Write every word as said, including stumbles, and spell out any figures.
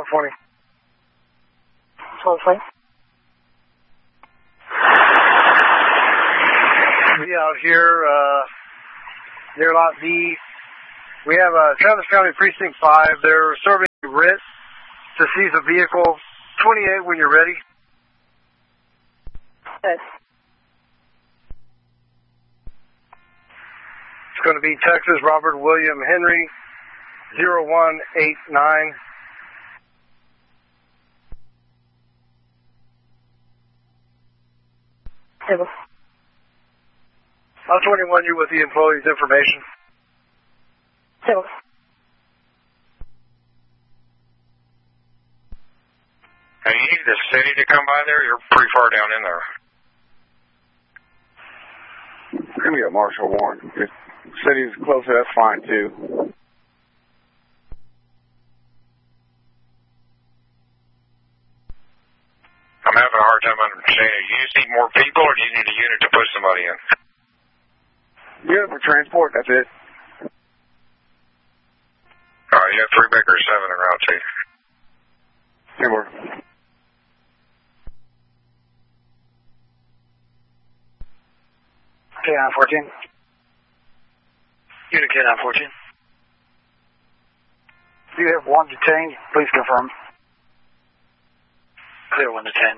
twenty. twelve twenty. Be out here uh, near Lot B. We have uh, Travis County Precinct five. They're serving writ to seize a vehicle. twenty-eight when you're ready. Okay. It's going to be Texas Robert William Henry, zero one eight nine. Table. I'll twenty-one you with the employee's information. Table. Hey, you need the city to come by there? You're pretty far down in there. We're going to get a marshal warrant. If the city's closer, that's fine, too. I'm having a hard time understanding. Do you just need more people, or do you need a unit to push somebody in? Unit for transport, that's it. All right, you have three Baker seven en route to you. Timber. K nine fourteen. Unit K nine fourteen. Do you have one detained? Please confirm. Clear one to ten.